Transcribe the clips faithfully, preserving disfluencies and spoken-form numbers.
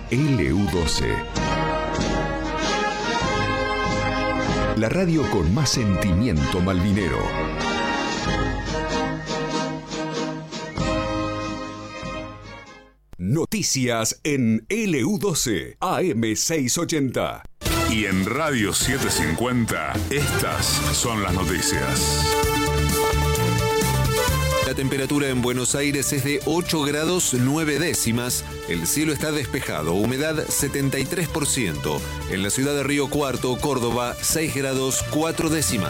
L U doce. La radio con más sentimiento malvinero. Noticias en L U doce, A M seiscientos ochenta. Y en Radio setecientos cincuenta, estas son las noticias. La temperatura en Buenos Aires es de ocho grados nueve décimas. El cielo está despejado, humedad setenta y tres por ciento. En la ciudad de Río Cuarto, Córdoba, seis grados cuatro décimas.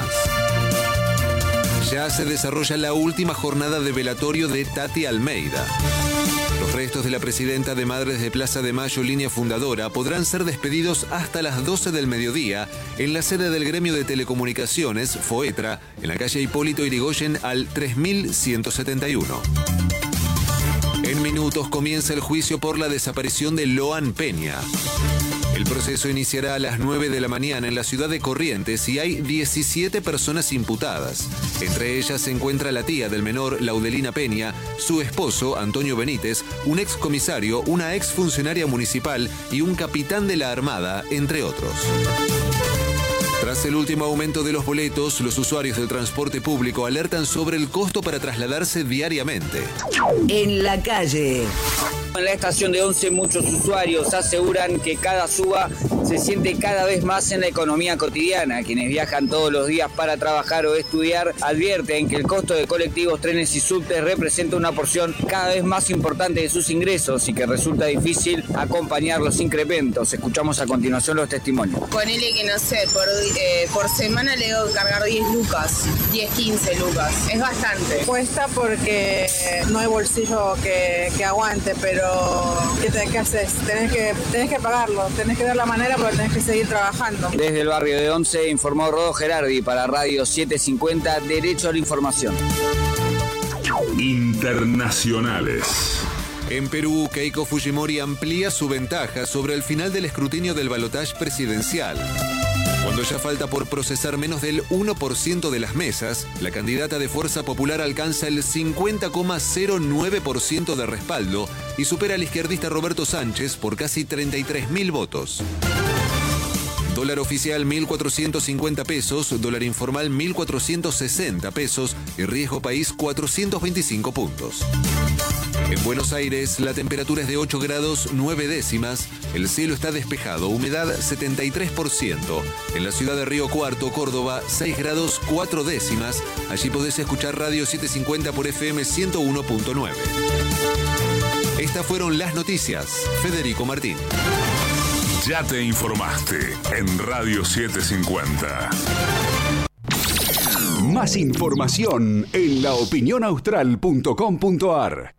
Ya se desarrolla la última jornada de velatorio de Tati Almeida. Los restos de la presidenta de Madres de Plaza de Mayo, línea fundadora, podrán ser despedidos hasta las doce del mediodía en la sede del Gremio de Telecomunicaciones, FOETRA, en la calle Hipólito Yrigoyen al tres mil ciento setenta y uno. En minutos comienza el juicio por la desaparición de Loan Peña. El proceso iniciará a las nueve de la mañana en la ciudad de Corrientes y hay diecisiete personas imputadas. Entre ellas se encuentra la tía del menor, Laudelina Peña, su esposo, Antonio Benítez, un excomisario, una exfuncionaria municipal y un capitán de la Armada, entre otros. Tras el último aumento de los boletos, los usuarios del transporte público alertan sobre el costo para trasladarse diariamente. En la calle. En la estación de Once muchos usuarios aseguran que cada suba se siente cada vez más en la economía cotidiana. Quienes viajan todos los días para trabajar o estudiar advierten que el costo de colectivos, trenes y subtes representa una porción cada vez más importante de sus ingresos y que resulta difícil acompañar los incrementos. Escuchamos a continuación los testimonios. Ponele que no sé, por, eh, por semana le debo cargar diez lucas, diez, quince lucas. Es bastante. Cuesta porque no hay bolsillo que, que aguante, pero ¿qué, te, qué haces? Tenés que, tenés que pagarlo, tenés que dar la manera porque tenés que seguir trabajando. Desde el barrio de Once informó Rodo Gerardi para Radio setecientos cincuenta, Derecho a la Información. Internacionales. En Perú, Keiko Fujimori amplía su ventaja sobre el final del escrutinio del balotaje presidencial. Cuando ya falta por procesar menos del uno por ciento de las mesas, la candidata de Fuerza Popular alcanza el cincuenta coma cero nueve por ciento de respaldo y supera al izquierdista Roberto Sánchez por casi treinta y tres mil votos. Dólar oficial mil cuatrocientos cincuenta pesos, dólar informal mil cuatrocientos sesenta pesos y riesgo país cuatrocientos veinticinco puntos. En Buenos Aires la temperatura es de ocho grados nueve décimas, el cielo está despejado, humedad setenta y tres por ciento. En la ciudad de Río Cuarto, Córdoba, seis grados cuatro décimas. Allí podés escuchar Radio setecientos cincuenta por F M ciento uno punto nueve. Estas fueron las noticias. Federico Martín. Ya te informaste en Radio setecientos cincuenta. Más información en la opinión austral punto com punto a r.